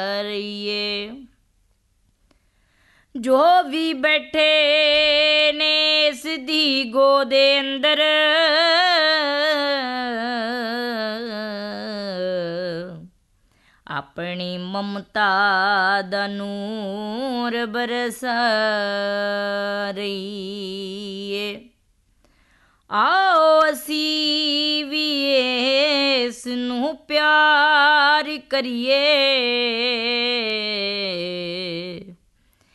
ਰਹੀਏ। ਜੋ ਵੀ ਬੈਠੇ ਨੇ ਇਸ ਦੀ ਗੋਦ ਅੰਦਰ, ਆਪਣੀ ਮਮਤਾ ਦਾ ਨੂਰ ਬਰਸਾ ਰਹੀਏ। ਆਓ ਅਸੀਂ ਵੀ ਇਸ ਨੂੰ ਪਿਆਰ ਕਰੀਏ,